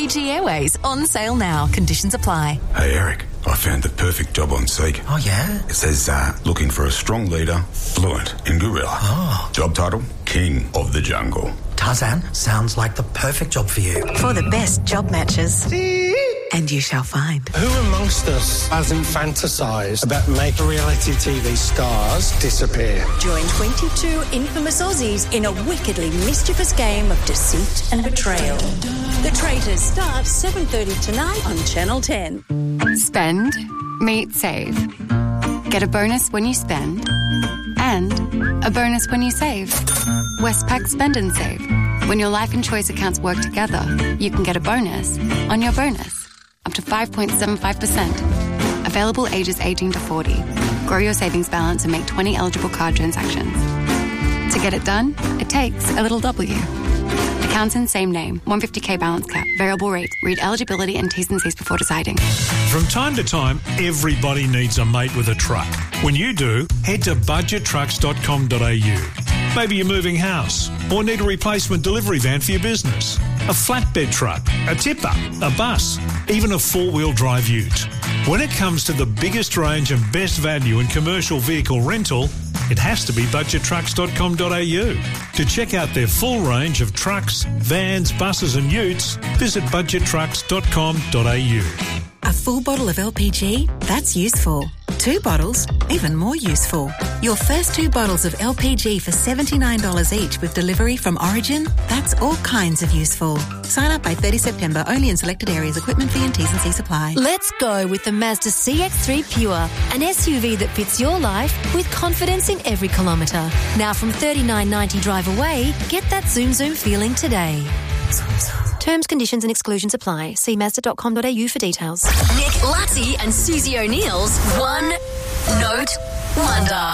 Fiji Airways, on sale now. Conditions apply. Hey, Eric, I found the perfect job on Seek. Oh, yeah? It says, looking for a strong leader, fluent in gorilla. Oh. Job title, King of the Jungle. Tarzan, sounds like the perfect job for you. For the best job matches. And you shall find. Who amongst us hasn't fantasised about making reality TV stars disappear? Join 22 infamous Aussies in a wickedly mischievous game of deceit and betrayal. The Traitors starts 7:30 tonight on Channel 10. Spend, meet, save. Get a bonus when you spend and a bonus when you save. Westpac Spend and Save. When your life and choice accounts work together, you can get a bonus on your bonus. Up to 5.75%. Available ages 18 to 40. Grow your savings balance and make 20 eligible card transactions. To get it done, it takes a little W. Accounts in same name. 150k balance cap. Variable rates. Read eligibility and T's and C's before deciding. From time to time, everybody needs a mate with a truck. When you do, head to budgettrucks.com.au. Maybe you're moving house or need a replacement delivery van for your business. A flatbed truck, a tipper, a bus, even a four-wheel drive ute. When it comes to the biggest range and best value in commercial vehicle rental, it has to be budgettrucks.com.au. To check out their full range of trucks, vans, buses and utes, visit budgettrucks.com.au. A full bottle of LPG? That's useful. 2 bottles? Even more useful. Your first 2 bottles of LPG for $79 each with delivery from Origin? That's all kinds of useful. Sign up by 30 September, only in selected areas. Equipment fee and T's and C's apply. Let's go with the Mazda CX-3 Pure, an SUV that fits your life with confidence in every kilometre. Now from $39.90 drive away, get that zoom feeling today. Terms, conditions and exclusions apply. See Mazda.com.au for details. Nick Lachey and Susie O'Neill's One Note Wonder.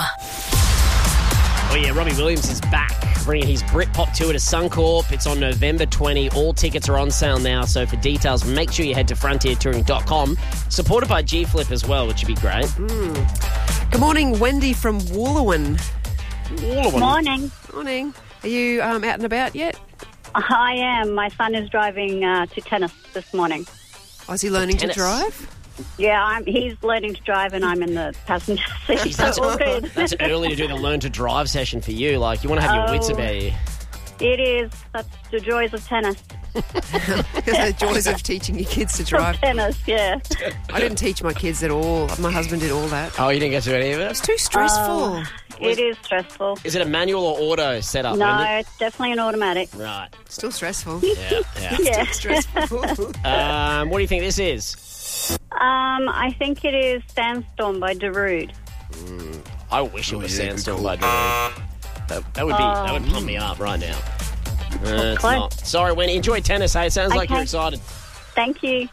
Oh yeah, Robbie Williams is back, bringing his Britpop tour to Suncorp. It's on November 20. All tickets are on sale now, so for details, make sure you head to frontiertouring.com. Supported by G-Flip as well, which would be great. Good morning, Wendy from Wooloowin. Morning. Morning. Are you out and about yet? I am. My son is driving to tennis this morning. Oh, is he learning to drive? Yeah, he's learning to drive and I'm in the passenger seat. Jeez, all good. That's early to do the learn to drive session for you. Like, you want to have your wits about you. It is. That's the joys of tennis. The joys of teaching your kids to drive. Tennis, yeah. I didn't teach my kids at all. My husband did all that. Oh, you didn't get to do any of it? It's too stressful. It is stressful. Is it a manual or auto setup? No, it's definitely an automatic. Right. Still stressful. Yeah. Yeah. Still stressful. What do you think this is? I think it is Sandstorm by Darude. I wish it was Sandstorm by Darude. That would pump me up right now. It's not. Sorry, Wendy. Enjoy tennis, hey? It sounds like you're excited. Thank you.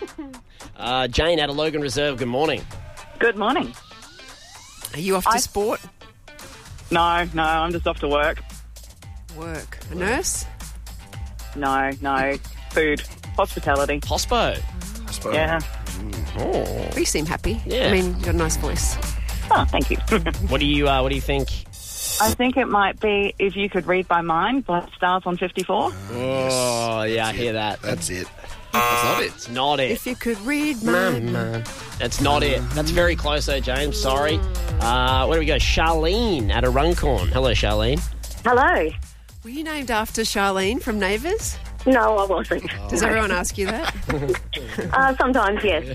Jane out of Logan Reserve, good morning. Good morning. Are you off to sport? No, I'm just off to work. Work. A nurse? No. Food. Hospitality. Hospo? Yeah. Oh. You seem happy. Yeah. I mean, you've got a nice voice. Oh, thank you. What do you think? I think it might be If You Could Read My Mind by Stars on 54. Oh, yeah, I hear that. That's it. That's not it. It's not it. If you could read my mind. That's not it. That's very close though, James. Sorry. Where do we go? Charlene at a Runcorn. Hello, Charlene. Hello. Were you named after Charlene from Neighbours? No, I wasn't. Does everyone ask you that? Sometimes, yes.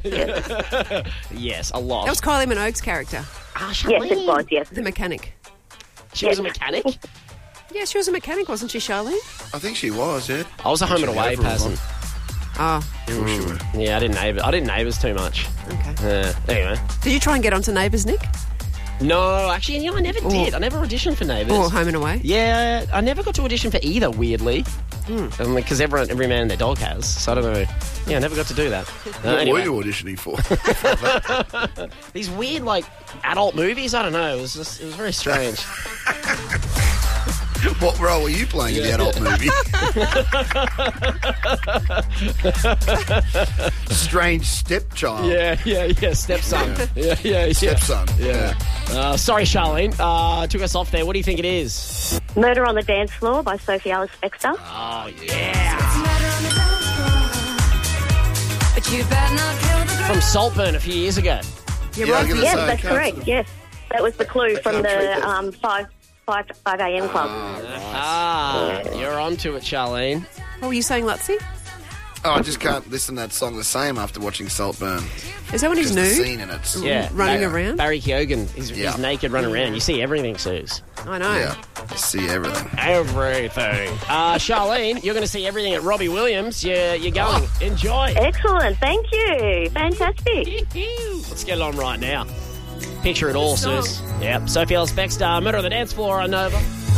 Yes, a lot. That was Kylie Minogue's character. Yes, it was, yes. The mechanic. She was a mechanic? Yeah, she was a mechanic, wasn't she, Charlene? I think she was, yeah. I was a home and away person. Oh. Yeah, I didn't Neighbours too much. Okay. Anyway. Did you try and get onto Neighbours, Nick? No, actually, I never did. I never auditioned for Neighbours. Or Home and Away? Yeah, I never got to audition for either, weirdly. Because every man and their dog has. So I don't know. Yeah, I never got to do that. What were you auditioning for? These weird, adult movies? I don't know. It was very strange. What role were you playing in the adult movie? Strange stepchild. Yeah, stepson. Yeah. Stepson. Yeah. Sorry, Charlene. Took us off there. What do you think it is? Murder on the Dance Floor by Sophie Alice Bextor. Oh, yeah. From Saltburn a few years ago. You're Yeah, I right. was gonna Yes, say, that's can't- correct. Yes, that was the clue from can't treat the 5 a.m. club. You're onto it, Charlene. What were you saying, Lutzy? Oh, I just can't listen to that song the same after watching Saltburn. Is that when he's Just the nude? scene in it. Yeah, Running around? Barry Keoghan, he's naked running around. You see everything, Suze. I know. Yeah, you see everything. Everything. Charlene, you're going to see everything at Robbie Williams. You're going. Enjoy. Excellent. Thank you. Fantastic. Let's get it on right now. Picture it all, Suze. Yep. Sophie Ellis Bextor, Murder on the Dance Floor on Nova.